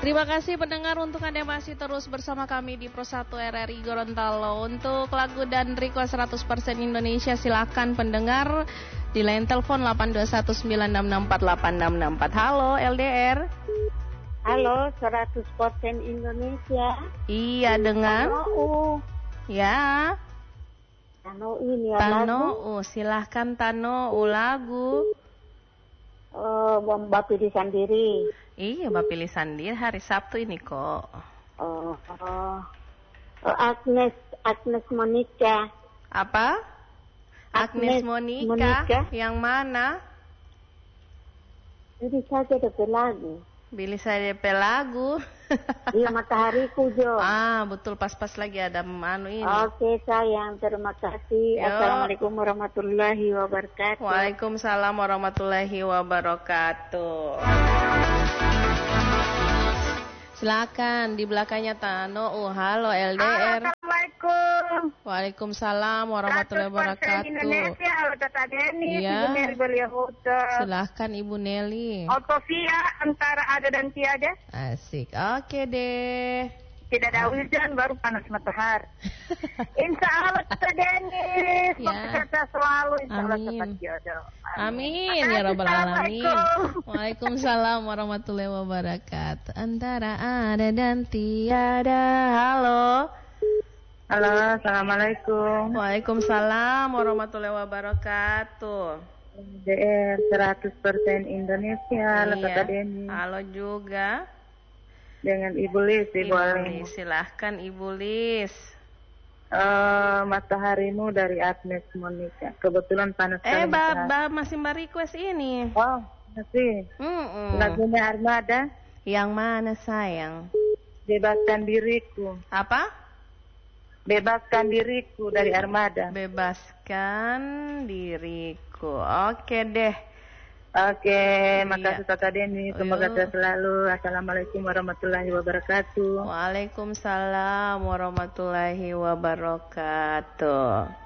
Terima kasih pendengar untuk Anda yang masih terus bersama kami di Pro 1 RRI Gorontalo. Untuk lagu dan request 100% Indonesia silakan pendengar di line telepon 82196648664. Halo LDR. Halo, 100% Indonesia. Iya, dengan Tano. Ya. Tano ini ya Tano, silahkan Tano lagu. Mbak pilih sendiri. Iya, Mbak pilih sendiri hari Sabtu ini kok. Agnes Monica. Apa? Agnes Monica. Yang mana? Pilih saja DP lagu. Pilih saya DP lagu. Iya, Matahariku Jo. Betul, pas-pas lagi ada ini. Oke sayang, terima kasih. Yo. Assalamualaikum warahmatullahi wabarakatuh. Waalaikumsalam warahmatullahi wabarakatuh. Silakan di belakangnya Tano. Halo LDR. Assalamualaikum. Waalaikumsalam warahmatullahi wabarakatuh. Indonesia, halo Tata Deni. Iya. Ibu Nelly Beliahuta. Silahkan Ibu Nelly. Otopia antara ada dan tiada. Asik. Oke deh. Tidak ada hujan, baru panas matahari. Insya Allah Tata Deni. Semoga sehat selalu. Insya Allah cepat jodoh. Amin ya Rabbal Alamin. Waalaikumsalam warahmatullahi wabarakatuh. Antara ada dan tiada. Halo. Halo, assalamualaikum. Waalaikumsalam warahmatullahi wabarakatuh. DR 100% Indonesia. Halo Tata Deni. Halo juga. Dengan Ibu Lis, Ibu Lis. Silahkan Ibu Lis. Mataharimu dari Agnes Monica. Kebetulan panas sekali. Masih Mbak request ini. Oh, masih. Lagunya Armada. Yang mana sayang? Bebaskan diriku. Apa? Bebaskan diriku dari Armada. Bebaskan diriku. Oke deh. Oke, makasih Tata Deni. Semoga sehat selalu. Assalamualaikum warahmatullahi wabarakatuh. Waalaikumsalam warahmatullahi wabarakatuh.